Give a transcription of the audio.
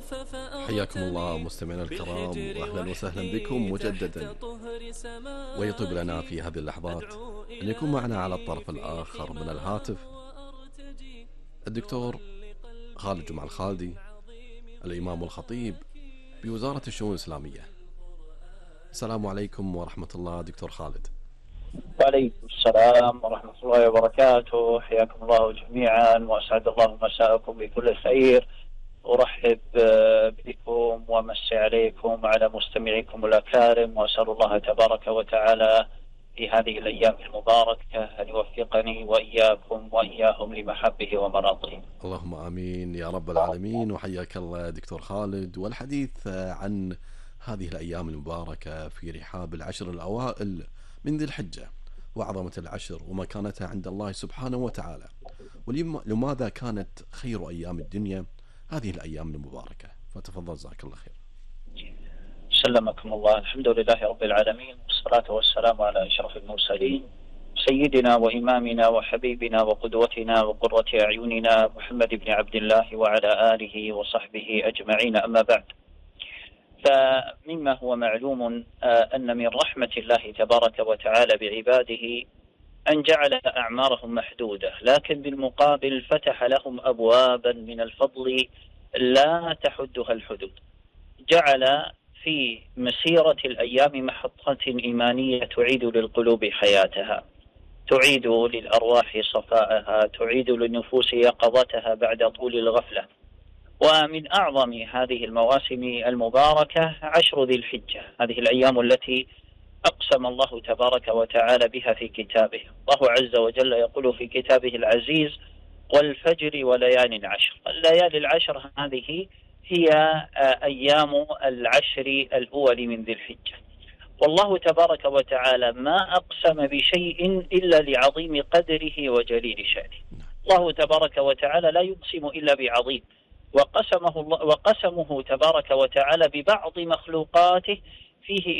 حياكم الله مستمعينا الكرام، وأهلا وسهلا بكم مجددا. ويطيب لنا في هذه اللحظات أن يكون معنا على الطرف الآخر من الهاتف الدكتور خالد جمعة الخالدي، الإمام والخطيب بوزارة الشؤون الإسلامية. السلام عليكم ورحمة الله دكتور خالد. وعليكم السلام ورحمة الله وبركاته، حياكم الله جميعا وأسعد الله مساءكم بكل خير. أرحب بكم ومسي عليكم وعلى مستمعيكم الأكارم، وأسأل الله تبارك وتعالى في هذه الأيام المباركة أن يوفقني وإياكم وإياهم لمحبه ومراضيه. اللهم آمين يا رب العالمين. وحياك الله دكتور خالد، والحديث عن هذه الأيام المباركة في رحاب العشر الأوائل من ذي الحجة وعظمة العشر ومكانتها عند الله سبحانه وتعالى، ولماذا كانت خير أيام الدنيا هذه الأيام المباركة. فتفضل جزاك الله خير. سلمكم الله. الحمد لله رب العالمين، والصلاة والسلام على أشرف المرسلين سيدنا وإمامنا وحبيبنا وقدوتنا وقرة أعيننا محمد بن عبد الله وعلى آله وصحبه أجمعين. أما بعد، فمما هو معلوم أن من رحمة الله تبارك وتعالى بعباده أن جعل أعمارهم محدودة، لكن بالمقابل فتح لهم أبوابا من الفضل لا تحدها الحدود. جعل في مسيرة الأيام محطة إيمانية تعيد للقلوب حياتها، تعيد للأرواح صفاءها، تعيد للنفوس يقظتها بعد طول الغفلة. ومن أعظم هذه المواسم المباركة عشر ذي الحجة، هذه الأيام التي أقسم الله تبارك وتعالى بها في كتابه. الله عز وجل يقول في كتابه العزيز: والفجر وليال عشر. الليالي العشر هذه هي أيام العشر الأول من ذي الحجة. والله تبارك وتعالى ما أقسم بشيء إلا لعظيم قدره وجليل شأنه. الله تبارك وتعالى لا يقسم إلا بعظيم، وقسمه تبارك وتعالى ببعض مخلوقاته فيه